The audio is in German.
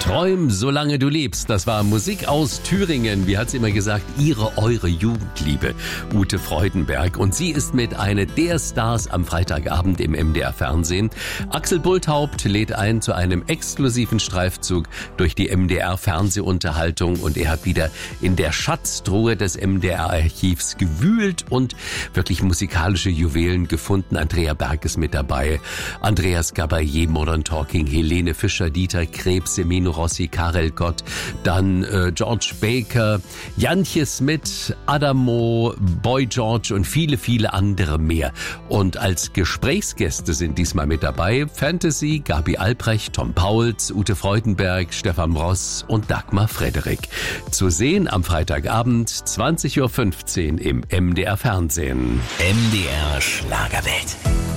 Träum, solange du lebst. Das war Musik aus Thüringen. Wie hat sie immer gesagt? Eure Jugendliebe. Ute Freudenberg. Und sie ist mit einer der Stars am Freitagabend im MDR-Fernsehen. Axel Bulthaupt lädt ein zu einem exklusiven Streifzug durch die MDR-Fernsehunterhaltung. Und er hat wieder in der Schatztruhe des MDR-Archivs gewühlt und wirklich musikalische Juwelen gefunden. Andrea Berg ist mit dabei. Andreas Gabayé, Modern Talking, Helene Fischer, Dieter Krebs, Semino Rossi, Karel Gott, dann George Baker, Jantje Smith, Adamo, Boy George und viele, viele andere mehr. Und als Gesprächsgäste sind diesmal mit dabei Fantasy, Gabi Albrecht, Tom Pauls, Ute Freudenberg, Stefan Ross und Dagmar Frederik. Zu sehen am Freitagabend 20.15 Uhr im MDR Fernsehen. MDR Schlagerwelt.